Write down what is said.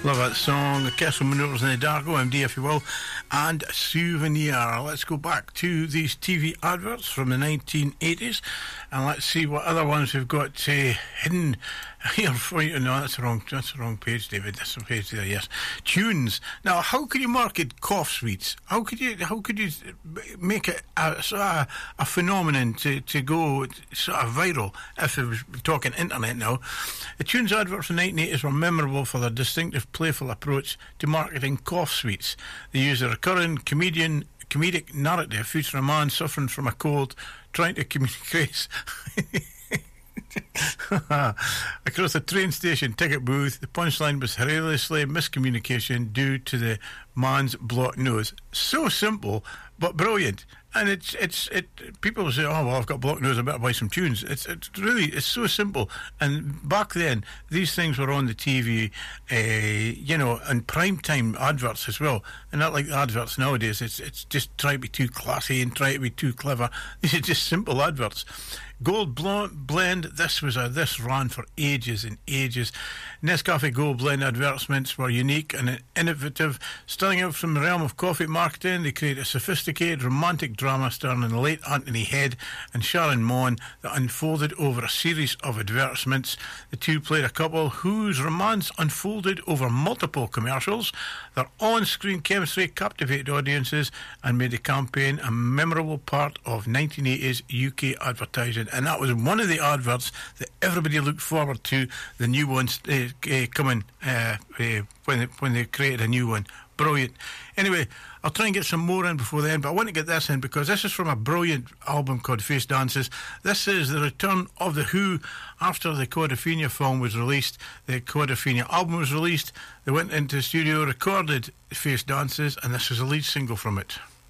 Love that song, Castle Maneuvers in the Dark, OMD if you will, and Souvenir. Let's go back to these TV adverts from the 1980s and let's see what other ones we've got hidden here for you. No, that's the wrong page, David. That's the page there, yes. Tunes. Now, how could you market cough sweets? How could you make it a phenomenon to go sort of viral, if we're talking internet now? The Tunes adverts from the 1980s were memorable for their distinctive playful approach to marketing cough sweets. They use a recurring comedic narrative featuring a man suffering from a cold trying to communicate across a train station ticket booth. The punchline was hilariously miscommunication due to the man's blocked nose. So simple but brilliant. And it's people say, oh well, I've got blocked nose, I better buy some tunes. It's so simple. And back then, these things were on the TV, and prime time adverts as well. And not like the adverts nowadays. It's just try to be too classy and try to be too clever. These are just simple adverts. Gold Blend, this ran for ages and ages. Nescafe Gold Blend advertisements were unique and innovative. Starting out from the realm of coffee marketing, they created a sophisticated romantic drama starring the late Anthony Head and Sharon Moan that unfolded over a series of advertisements. The two played a couple whose romance unfolded over multiple commercials. Their on-screen chemistry captivated audiences and made the campaign a memorable part of 1980s UK advertising. And that was one of the adverts that everybody looked forward to, the new ones coming when they created a new one. Brilliant. Anyway, I'll try and get some more in before the end, but I want to get this in because this is from a brilliant album called Face Dances. This is the return of The Who after the Quadrophenia film was released. The Quadrophenia album was released. They went into the studio, recorded Face Dances, and this is the lead single from it.